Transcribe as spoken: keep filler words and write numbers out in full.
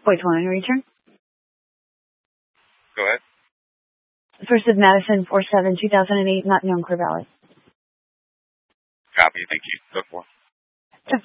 Wait, hold on, return. Go ahead. First of Madison, four seven, two thousand eight, not known, Clear Valley. Copy, thank you. Look for.